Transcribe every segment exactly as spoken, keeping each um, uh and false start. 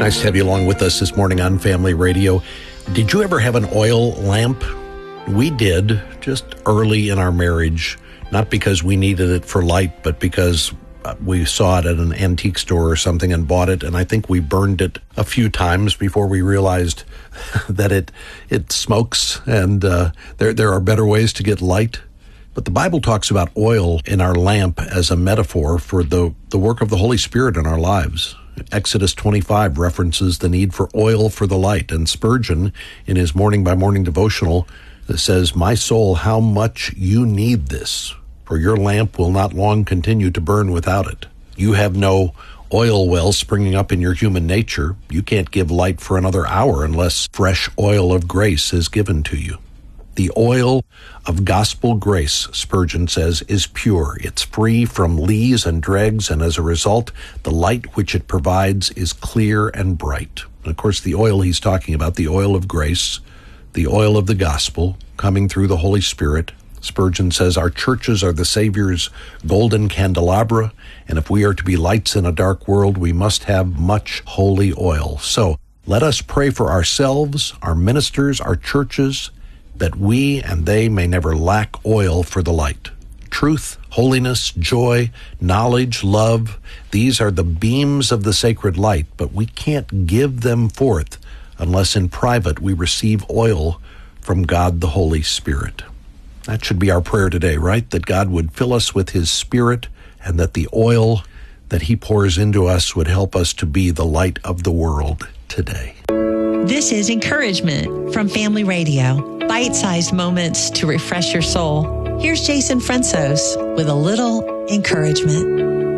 Nice to have you along with us this morning on Family Radio. Did you ever have an oil lamp? We did, just early in our marriage, not because we needed it for light, but because we saw it at an antique store or something and bought it, and I think we burned it a few times before we realized that it it smokes, and uh, there there are better ways to get light. But the Bible talks about oil in our lamp as a metaphor for the, the work of the Holy Spirit in our lives. Exodus twenty-five references the need for oil for the light, and Spurgeon, in his Morning by Morning devotional, says, "My soul, how much you need this, for your lamp will not long continue to burn without it." You have no oil well springing up in your human nature. You can't give light for another hour unless fresh oil of grace is given to you. The oil of gospel grace, Spurgeon says, is pure. It's free from lees and dregs, and as a result, the light which it provides is clear and bright. And of course, the oil he's talking about, the oil of grace, the oil of the gospel, coming through the Holy Spirit. Spurgeon says our churches are the Savior's golden candelabra, and if we are to be lights in a dark world, we must have much holy oil. So let us pray for ourselves, our ministers, our churches, that we and they may never lack oil for the light. Truth, holiness, joy, knowledge, love, these are the beams of the sacred light, but we can't give them forth unless in private we receive oil from God the Holy Spirit. That should be our prayer today, right? That God would fill us with His Spirit, and that the oil that He pours into us would help us to be the light of the world today. This is Encouragement from Family Radio. Bite-sized moments to refresh your soul. Here's Jason Fransos with a little encouragement.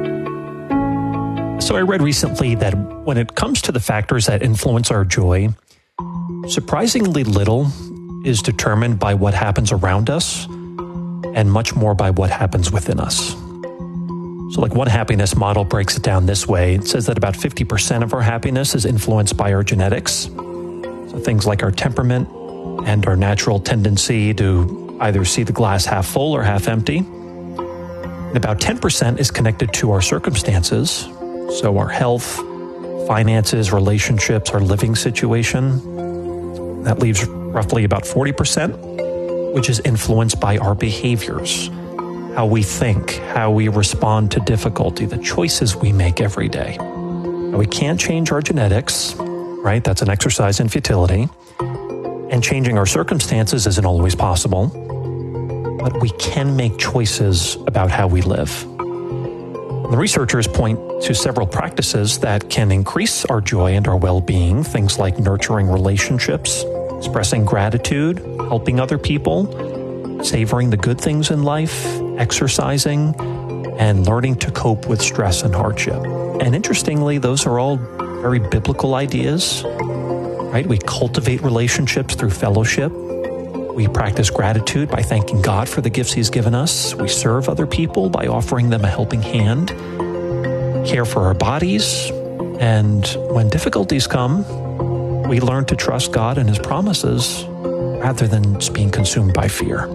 So I read recently that when it comes to the factors that influence our joy, surprisingly little is determined by what happens around us and much more by what happens within us. So like one happiness model breaks it down this way. It says that about fifty percent of our happiness is influenced by our genetics. So things like our temperament and our natural tendency to either see the glass half full or half empty. And about ten percent is connected to our circumstances. So our health, finances, relationships, our living situation. That leaves roughly about forty percent, which is influenced by our behaviors, how we think, how we respond to difficulty, the choices we make every day. Now, we can't change our genetics, right? That's an exercise in futility. And changing our circumstances isn't always possible, but we can make choices about how we live. The researchers point to several practices that can increase our joy and our well-being, things like nurturing relationships, expressing gratitude, helping other people, savoring the good things in life, exercising, and learning to cope with stress and hardship. And interestingly, those are all very biblical ideas, right? We cultivate relationships through fellowship. We practice gratitude by thanking God for the gifts He's given us. We serve other people by offering them a helping hand, care for our bodies, and when difficulties come, we learn to trust God and His promises rather than just being consumed by fear.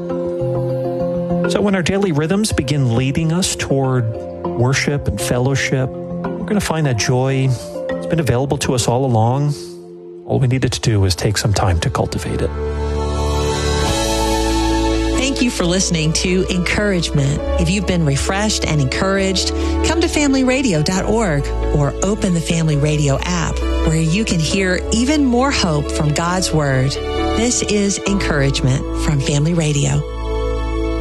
So when our daily rhythms begin leading us toward worship and fellowship, we're going to find that joy has been available to us all along. All we needed to do is take some time to cultivate it. Thank you for listening to Encouragement. If you've been refreshed and encouraged, come to family radio dot org or open the Family Radio app, where you can hear even more hope from God's Word. This is Encouragement from Family Radio.